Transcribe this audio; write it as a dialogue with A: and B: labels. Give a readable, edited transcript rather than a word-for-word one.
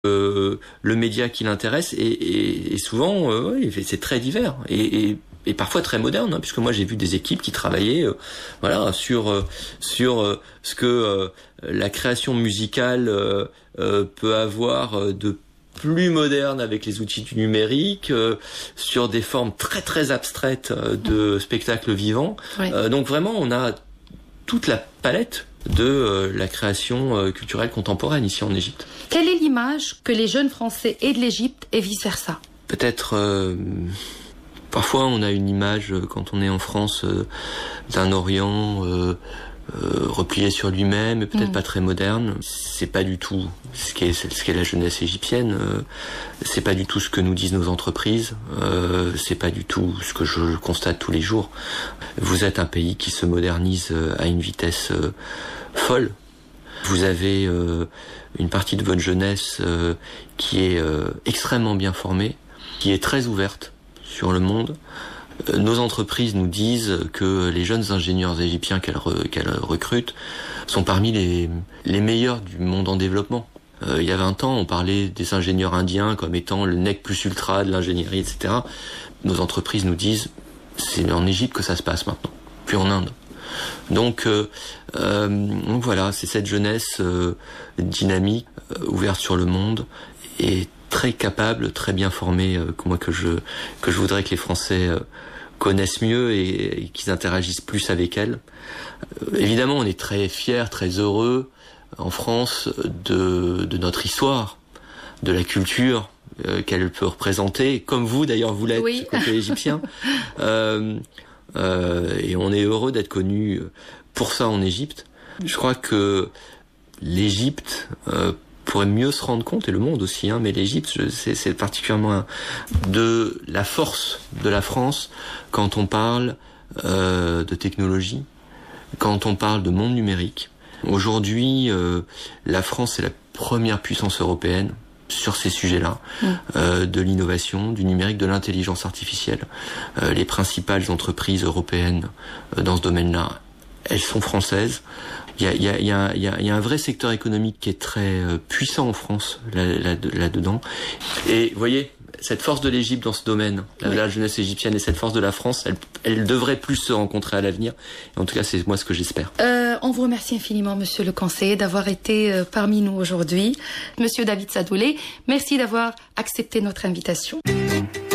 A: le média qui l'intéresse et souvent c'est très divers et parfois très moderne, puisque moi j'ai vu des équipes qui travaillaient sur ce que la création musicale peut avoir de plus moderne avec les outils du numérique, sur des formes très très abstraites de spectacles vivants. Oui. Donc vraiment on a toute la palette de la création culturelle contemporaine ici en Égypte.
B: Quelle est l'image que les jeunes Français aient de l'Égypte et vice-versa ?
A: Peut-être parfois on a une image quand on est en France d'un Orient replié sur lui-même et peut-être pas très moderne. C'est pas du tout ce qu'est la jeunesse égyptienne. C'est pas du tout ce que nous disent nos entreprises. C'est pas du tout ce que je constate tous les jours. Vous êtes un pays qui se modernise à une vitesse folle. Vous avez une partie de votre jeunesse qui est extrêmement bien formée, qui est très ouverte sur le monde. Nos entreprises nous disent que les jeunes ingénieurs égyptiens qu'elles recrutent sont parmi les meilleurs du monde en développement. Il y a 20 ans, on parlait des ingénieurs indiens comme étant le nec plus ultra de l'ingénierie, etc. Nos entreprises nous disent c'est en Égypte que ça se passe maintenant, puis en Inde. Donc voilà, c'est cette jeunesse dynamique, ouverte sur le monde et très capable, très bien formée, que je voudrais que les Français connaissent mieux et qu'ils interagissent plus avec elle. Évidemment, on est très fiers, très heureux en France de notre histoire, de la culture qu'elle peut représenter, comme vous d'ailleurs vous l'êtes, oui. Côté égyptien. Et on est heureux d'être connus pour ça en Égypte. Je crois que l'Égypte pourrait mieux se rendre compte, et le monde aussi, mais l'Égypte, c'est particulièrement de la force de la France quand on parle de technologie, quand on parle de monde numérique. Aujourd'hui, la France est la première puissance européenne sur ces sujets-là, de l'innovation, du numérique, de l'intelligence artificielle. Les principales entreprises européennes dans ce domaine-là, elles sont françaises. Il y a un vrai secteur économique qui est très puissant en France là-dedans. Et vous voyez, cette force de l'Égypte dans ce domaine, la jeunesse égyptienne et cette force de la France, elle devrait plus se rencontrer à l'avenir. Et en tout cas, c'est moi ce que j'espère.
B: On vous remercie infiniment, monsieur le conseiller, d'avoir été parmi nous aujourd'hui. Monsieur David Sadoulé, merci d'avoir accepté notre invitation.